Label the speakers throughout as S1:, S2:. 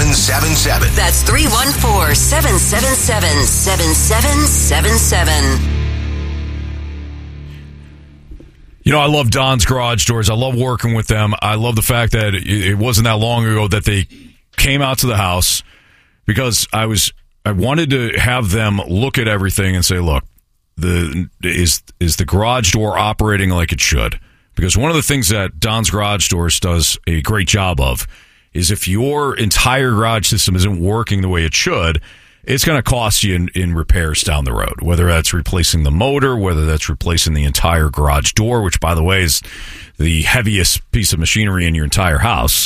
S1: 314-777-7777.
S2: That's 314-777-7777.
S3: You know, I love Don's Garage Doors. I love working with them. I love the fact that it wasn't that long ago that they came out to the house, because I wanted to have them look at everything and say, look, is the garage door operating like it should? Because one of the things that Don's Garage Doors does a great job of is, if your entire garage system isn't working the way it should, it's going to cost you in repairs down the road, whether that's replacing the motor, whether that's replacing the entire garage door, which, by the way, is the heaviest piece of machinery in your entire house,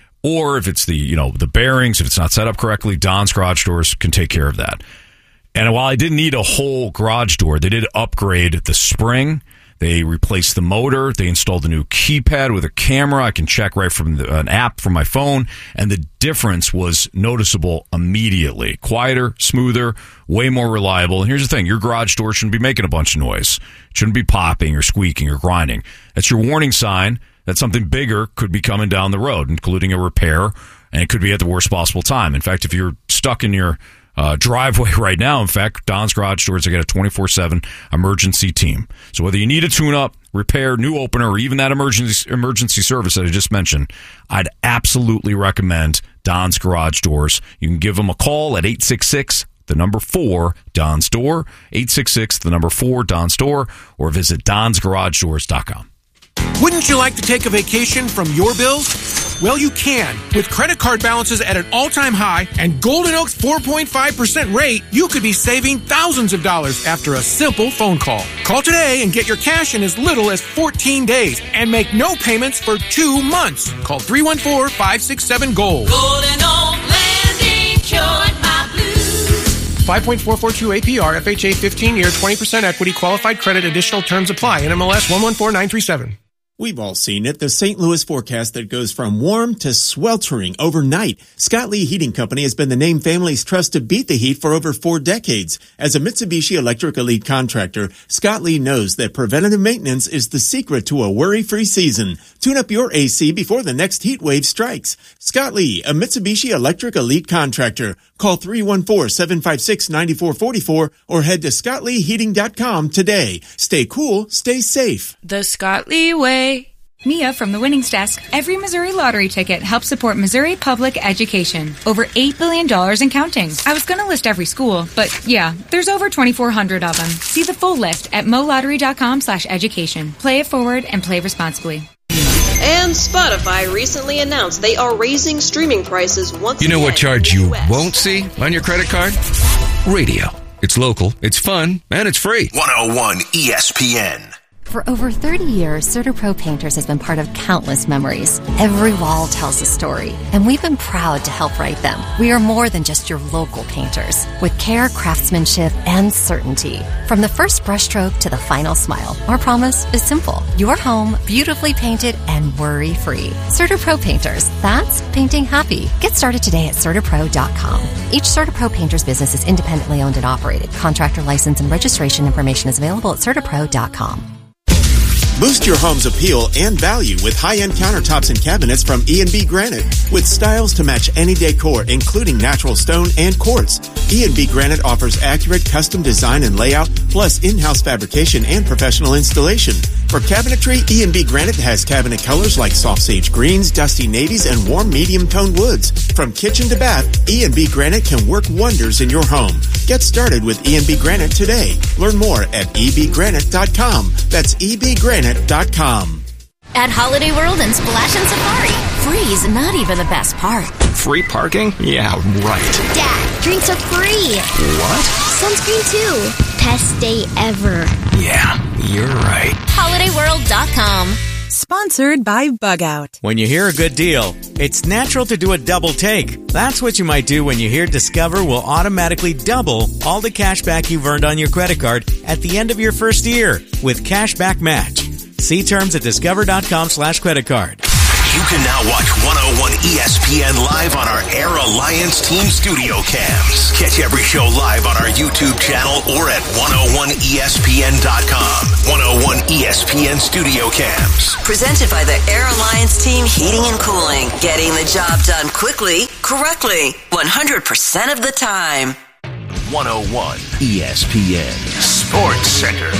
S3: or if it's the bearings, if it's not set up correctly, Don's Garage Doors can take care of that. And while I didn't need a whole garage door, they did upgrade the spring. They replaced the motor. They installed a new keypad with a camera. I can check right from an app from my phone. And the difference was noticeable immediately. Quieter, smoother, way more reliable. And here's the thing. Your garage door shouldn't be making a bunch of noise. It shouldn't be popping or squeaking or grinding. That's your warning sign that something bigger could be coming down the road, including a repair. And it could be at the worst possible time. In fact, if you're stuck in your driveway right now, in fact, Don's Garage Doors, they got a 24/7 emergency team. So whether you need a tune-up, repair, new opener, or even that emergency service that I just mentioned, I'd absolutely recommend Don's Garage Doors. You can give them a call at 866 the number 4 Don's Door, 866 the number 4 Don's Door, or visit donsgaragedoors.com.
S4: Wouldn't you like to take a vacation from your bills? Well, you can. With credit card balances at an all-time high and Golden Oak's 4.5% rate, you could be saving thousands of dollars after a simple phone call. Call today and get your cash in as little as 14 days and make no payments for 2 months. Call 314-567-GOLD.
S5: Golden Oak Lending cured my blues.
S4: 5.442 APR, FHA 15-year, 20% equity, qualified credit, additional terms apply. NMLS 114937.
S6: We've all seen it, the St. Louis forecast that goes from warm to sweltering overnight. Scott Lee Heating Company has been the name families trust to beat the heat for over 4 decades. As a Mitsubishi Electric Elite contractor, Scott Lee knows that preventative maintenance is the secret to a worry-free season. Tune up your AC before the next heat wave strikes. Scott Lee, a Mitsubishi Electric Elite contractor. Call 314-756-9444 or head to scottleeheating.com today. Stay cool, stay safe.
S7: The Scott Lee way. Mia from the Winnings Desk. Every Missouri lottery ticket helps support Missouri public education. Over $8 billion and counting. I was going to list every school, but yeah, there's over 2,400 of them. See the full list at molottery.com/education. Play it forward and play responsibly.
S8: And Spotify recently announced they are raising streaming prices once again.
S9: You know what charge you won't see on your credit card? Radio. It's local, it's fun, and it's free.
S1: 101 ESPN.
S10: For over 30 years, CertaPro Painters has been part of countless memories. Every wall tells a story, and we've been proud to help write them. We are more than just your local painters, with care, craftsmanship, and certainty. From the first brushstroke to the final smile, our promise is simple. Your home, beautifully painted and worry-free. CertaPro Painters, that's painting happy. Get started today at CertaPro.com. Each CertaPro Painters business is independently owned and operated. Contractor license and registration information is available at CertaPro.com.
S6: Boost your home's appeal and value with high-end countertops and cabinets from E&B Granite. With styles to match any decor, including natural stone and quartz. E&B Granite offers accurate custom design and layout, plus in-house fabrication and professional installation. For cabinetry, E&B Granite has cabinet colors like soft sage greens, dusty navies, and warm medium-toned woods. From kitchen to bath, E&B Granite can work wonders in your home. Get started with E&B Granite today. Learn more at ebgranite.com. That's ebgranite.com.
S11: At Holiday World and Splash and Safari, free's not even the best part.
S12: Free parking? Yeah, right.
S11: Dad, drinks are free.
S12: What?
S11: Sunscreen too. Best day ever.
S12: Yeah, you're right.
S11: HolidayWorld.com.
S13: Sponsored by Bug Out.
S14: When you hear a good deal, it's natural to do a double take. That's what you might do when you hear Discover will automatically double all the cash back you've earned on your credit card at the end of your first year with Cashback Match. See terms at discover.com/credit card.
S1: You can now watch 101 ESPN live on our Air Alliance Team Studio Cams. Catch every show live on our YouTube channel or at 101ESPN.com. 101 ESPN Studio Cams.
S2: Presented by the Air Alliance Team Heating and Cooling. Getting the job done quickly, correctly, 100% of the time.
S1: 101 ESPN Sports Center.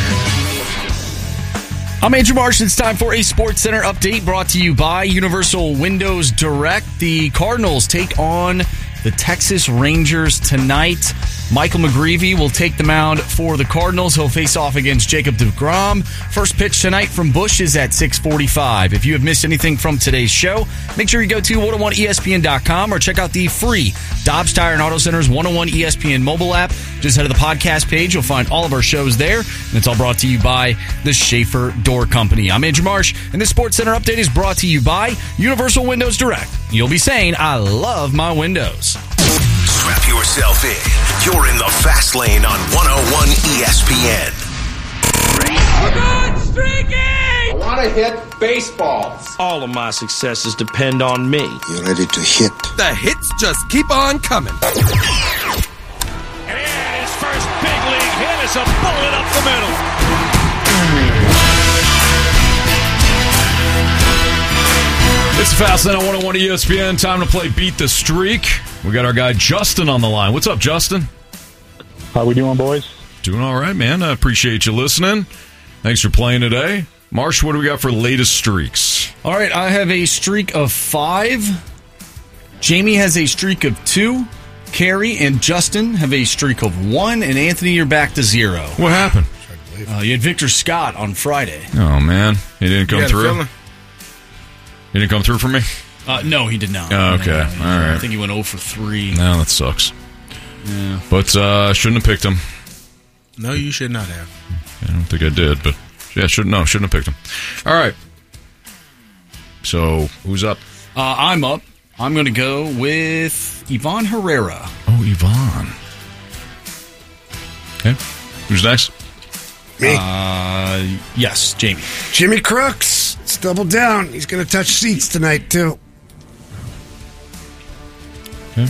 S15: I'm Andrew Marsh. It's time for a Sports Center update brought to you by Universal Windows Direct. The Cardinals take on the Texas Rangers tonight. Michael McGreevy will take the mound for the Cardinals. He'll face off against Jacob deGrom. First pitch tonight from Busch is at 6:45. If you have missed anything from today's show, make sure you go to 101ESPN.com or check out the free Dobbs Tire and Auto Center's 101 ESPN mobile app. Just head to the podcast page. You'll find all of our shows there. And it's all brought to you by the Schaefer Door Company. I'm Andrew Marsh, and this Sports Center update is brought to you by Universal Windows Direct. You'll be saying, I love my windows.
S1: Strap yourself in. You're in the fast lane on 101 ESPN.
S5: Good streaking!
S16: I want to hit baseballs.
S17: All of my successes depend on me.
S18: You ready to hit?
S16: The hits just keep on coming.
S19: And his first big league hit is a bullet up the middle.
S3: It's Fast Lane on 101 ESPN. Time to play Beat the Streak. We got our guy Justin on the line. What's up, Justin?
S20: How we doing, boys?
S3: Doing all right, man. I appreciate you listening. Thanks for playing today. Marsh, what do we got for latest streaks?
S15: All right, I have a streak of 5. Jamie has a streak of 2. Carrie and Justin have a streak of 1. And Anthony, you're back to 0.
S3: What happened?
S15: You had Victor Scott on Friday.
S3: Oh, man. He didn't come through? He didn't come through for me?
S15: No, he did not.
S3: Oh, okay.
S15: No.
S3: All right.
S15: I think he went 0 for 3.
S3: No, that sucks.
S15: Yeah.
S3: But shouldn't have picked him.
S4: No, you should not have.
S3: I don't think I did, but yeah, shouldn't have picked him. All right. So, who's up?
S15: I'm up. I'm going to go with Ivan Herrera.
S3: Oh, Ivan. Okay. Who's next?
S18: Me.
S15: Yes, Jamie.
S18: Jimmy Crooks. Let's double down. He's going to touch seats tonight, too.
S3: Okay.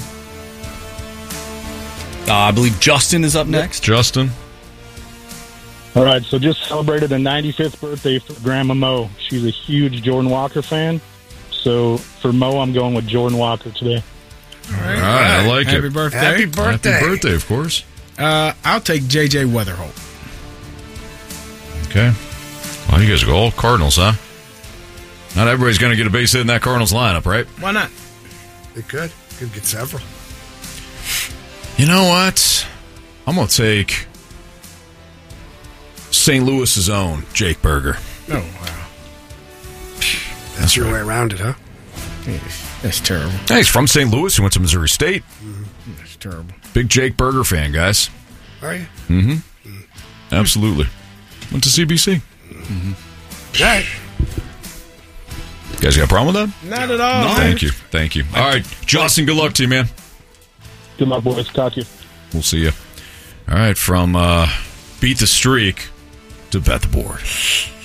S15: I believe Justin is up next.
S3: Justin.
S20: All right, so just celebrated the 95th birthday for Grandma Mo. She's a huge Jordan Walker fan. So for Mo, I'm going with Jordan Walker today.
S3: All right, I like it.
S4: Happy birthday.
S18: Happy birthday.
S3: Happy birthday, of course.
S4: I'll take J.J. Weatherholt.
S3: Okay. Well, you guys go all Cardinals, huh? Not everybody's going to get a base hit in that Cardinals lineup, right?
S4: Why not?
S18: They could. Could get several.
S3: You know what? I'm going to take St. Louis's own Jake Berger.
S4: Oh, wow.
S18: That's your way around it, huh?
S4: That's terrible.
S3: Hey, he's from St. Louis. He went to Missouri State.
S4: Mm-hmm. That's terrible.
S3: Big Jake Berger fan, guys.
S18: Are you?
S3: Mm-hmm. Absolutely. Went to CBC.
S18: Mm-hmm. All right.
S3: You guys got a problem with that?
S4: Not at all.
S3: No. Thank you. All right, Justin, good luck to you, man.
S20: Good luck, boys. Talk to you.
S3: We'll see you. All right, from Beat the Streak to Bet the Board.